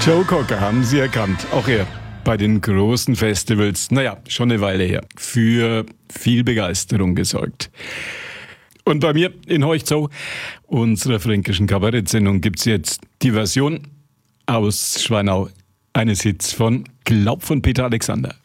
Joe Cocker haben Sie erkannt. Auch er bei den großen Festivals, schon eine Weile her, für viel Begeisterung gesorgt. Und bei mir in Heuchzau, unserer fränkischen Kabarettsendung, gibt's jetzt die Version aus Schweinau eines Hits von Glaub von Peter Alexander.